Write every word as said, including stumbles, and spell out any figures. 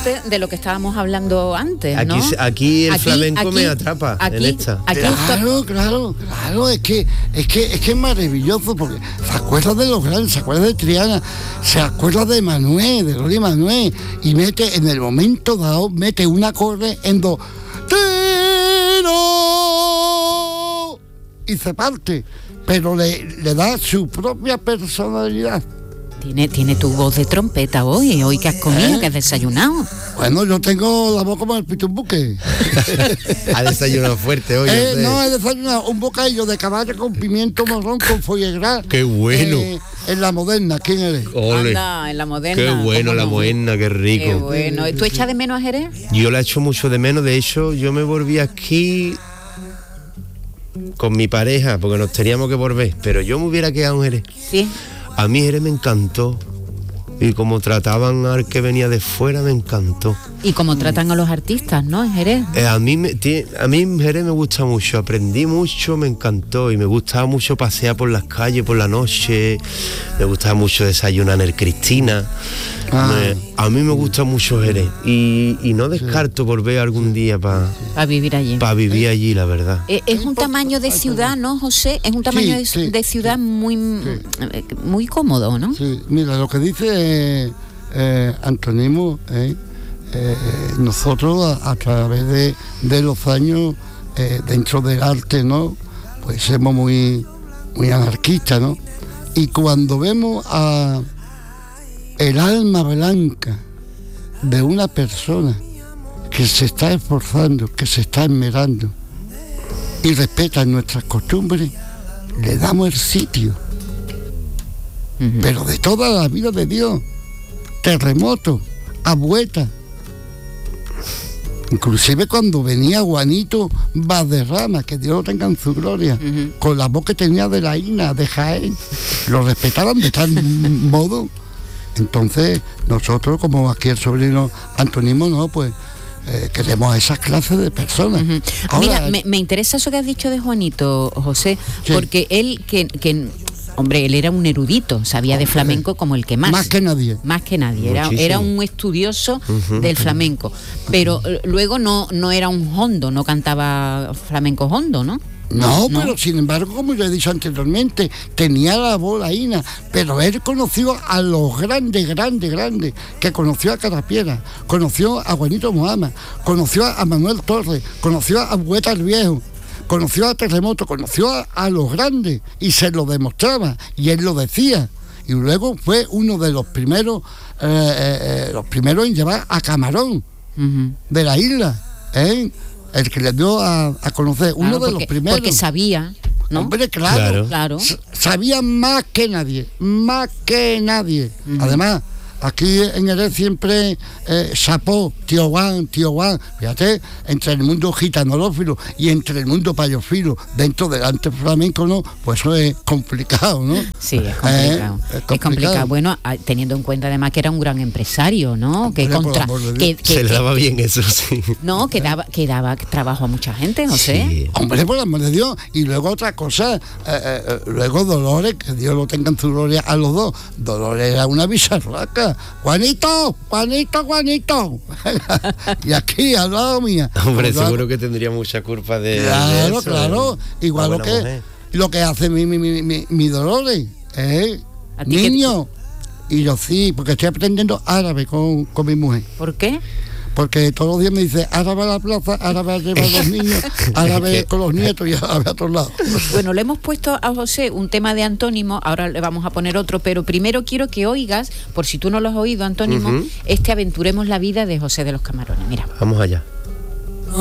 precisamente de lo que estábamos hablando antes, ¿no? Aquí, aquí el aquí, flamenco aquí, me atrapa aquí, en esta. Aquí claro, está... claro, claro, es que, es que es que es maravilloso, porque se acuerda de los grandes, se acuerda de Triana, se acuerda de Manuel, de Loli Manuel, y mete en el momento dado, mete un acorde en do, y se parte, pero le, le da su propia personalidad. Tiene, tiene tu voz de trompeta hoy, hoy que has comido, ¿Eh? que has desayunado. Bueno, yo tengo la voz como el pitumbuque. Ha desayunado fuerte hoy. Eh, no sé. no, he desayunado un bocadillo de caballo con pimiento morrón con foie gras. ¡Qué bueno! Eh, en la Moderna, ¿quién eres? Ole. Anda, en la Moderna. Qué bueno, ¿cómo la no? Moderna, qué rico. Qué bueno. ¿Tú echas de menos a Jerez? Yo la echo mucho de menos, de hecho, yo me volví aquí con mi pareja, porque nos teníamos que volver, pero yo me hubiera quedado en Jerez. Sí. A mí Jerez me encantó, y como trataban al que venía de fuera, me encantó. Y como tratan a los artistas, ¿no? En Jerez. Eh, a mí me, tie- a mí Jerez me gusta mucho, aprendí mucho, me encantó, y me gustaba mucho pasear por las calles por la noche, me gustaba mucho desayunar en el Cristina. Ah. Me- a mí me gusta mucho Jerez, y, y no descarto volver algún día para Para vivir allí. pa vivir allí, la verdad. Eh, es un tamaño de ciudad, ¿no, José? Es un tamaño de, sí, de ciudad muy, eh, muy cómodo, ¿no? Sí, mira, lo que dice eh, eh, Antonimo, eh, eh, nosotros a, a través de, de los años, eh, dentro del arte, ¿no? Pues somos muy, muy anarquistas, ¿no? Y cuando vemos a el alma blanca de una persona que se está esforzando, que se está esmerando y respeta nuestras costumbres, le damos el sitio. Uh-huh. Pero de toda la vida de Dios, terremoto, abueta. Inclusive cuando venía Juanito Valderrama, que Dios lo tenga en su gloria, Uh-huh. con la voz que tenía de la Ina, de Jaén, lo respetaban de tal modo. Entonces, nosotros, como aquí el sobrino Antonimo, no, pues eh, queremos a esas clases de personas. Uh-huh. Ahora, Mira, me, me interesa eso que has dicho de Juanito, José, Sí. porque él, que, que, hombre, él era un erudito, sabía de flamenco como el que más. más que nadie. Más que nadie, era, Muchísimo. era un estudioso Ujú. del flamenco, pero eh, luego no, no era un hondo, no cantaba flamenco hondo, ¿no? No, No. pero sin embargo, como yo he dicho anteriormente, tenía la bolaína, pero él conoció a los grandes, grandes, grandes, que conoció a Carapiera, conoció a Juanito Mohamed, conoció a Manuel Torres, conoció a Bueta el Viejo, conoció a Terremoto, conoció a, a los grandes y se lo demostraba y él lo decía. Y luego fue uno de los primeros, eh, eh, eh, los primeros en llevar a Camarón Uh-huh. de la isla, ¿eh? El que le dio a, a conocer, uno Claro, de porque, los primeros. porque sabía, ¿no? Hombre, claro, Claro. Claro. S- sabía más que nadie, más que nadie. Ujú. Además, aquí en Jerez siempre eh, chapó, tío Juan, tío Juan, fíjate, entre el mundo gitanolófilo y entre el mundo payofilo, dentro del arte flamenco, ¿no? Pues eso es complicado, ¿no? Sí, es complicado. Eh, es es complicado. complicado. Bueno, a- teniendo en cuenta además que era un gran empresario, ¿no? Que Hombre, por contra, amor de que, Dios. que- Se le que- daba bien eso, sí. no, que daba, que daba trabajo a mucha gente, no sé. Sí. Hombre, por amor de Dios. Y luego otra cosa, eh, eh, eh, luego Dolores, que Dios lo tenga en su gloria a los dos. Dolores era una bizarraca. Juanito, Juanito, Juanito. Y aquí, al lado mía. Hombre, Pues, seguro que tendría mucha culpa de, de Claro, eso, claro. ¿eh? Igual Una lo buena que, mujer. lo que hace mi, mi, mi, mi, mi Dolores. ¿Eh? ¿A ti qué- Niño. Y yo sí, porque estoy aprendiendo árabe con, con mi mujer. ¿Por qué? Porque todos los días me dice árabe a la plaza, árabe a llevar a los niños, árabe con los nietos y árabe a otros lados. Bueno, le hemos puesto a José un tema de antónimo, ahora le vamos a poner otro, pero primero quiero que oigas, por si tú no lo has oído, antónimo, Ujú. este Aventuremos la vida de José de los Camarones. Mira. Vamos allá.